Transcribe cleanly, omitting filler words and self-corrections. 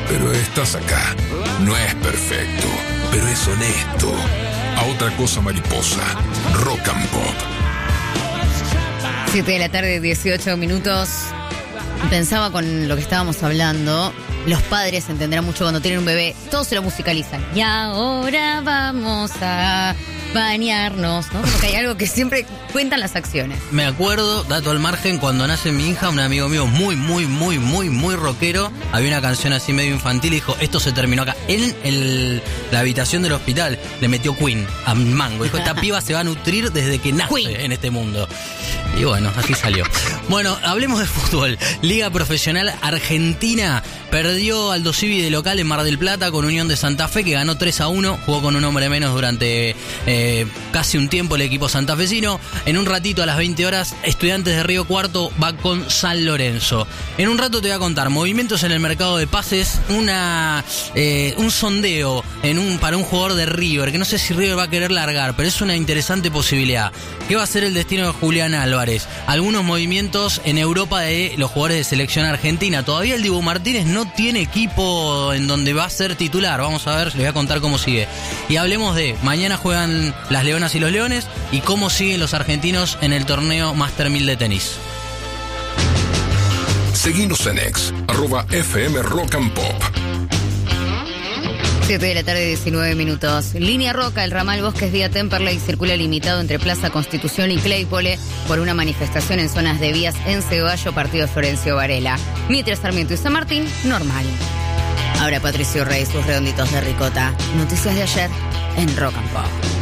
pero estás acá. No es perfecto, pero es honesto. A otra cosa mariposa. Rock and Pop. 7 de la tarde, 18 minutos. Pensaba con lo que estábamos hablando. Los padres entenderán mucho cuando tienen un bebé. Todos se lo musicalizan. Y ahora vamos a bañarnos, ¿no? Como que hay algo que siempre cuentan las acciones. Me acuerdo, dato al margen, cuando nace mi hija, un amigo mío muy rockero, había una canción así medio infantil y dijo, esto se terminó acá. En la habitación del hospital le metió Queen a mango. Dijo, esta piba se va a nutrir desde que nace Queen en este mundo. Y bueno, así salió. Bueno, hablemos de fútbol. Liga Profesional Argentina perdió Aldo Civi de local en Mar del Plata con Unión de Santa Fe, que ganó 3-1. Jugó con un hombre menos durante casi un tiempo el equipo santafesino. En un ratito, a las 20 horas, Estudiantes de Río Cuarto va con San Lorenzo. En un rato te voy a contar movimientos en el mercado de pases, un sondeo para un jugador de River, que no sé si River va a querer largar, pero es una interesante posibilidad. ¿Qué va a ser el destino de Julián Álvarez? Algunos movimientos en Europa de los jugadores de selección argentina. Todavía el Dibu Martínez no tiene equipo en donde va a ser titular. Vamos a ver, les voy a contar cómo sigue. Y hablemos de, mañana juegan las Leonas y los Leones y cómo siguen los argentinos en el torneo Master 1000 de tenis. Seguinos en X, @FM Rock and Pop. 7 de la tarde, 19 minutos. Línea Roca, el ramal Bosques vía Temperley circula limitado entre Plaza Constitución y Claypole por una manifestación en zonas de vías en Ceballo, partido Florencio Varela. Mientras Sarmiento y San Martín, normal. Ahora Patricio Rey, sus redonditos de ricota. Noticias de ayer en Rock and Pop.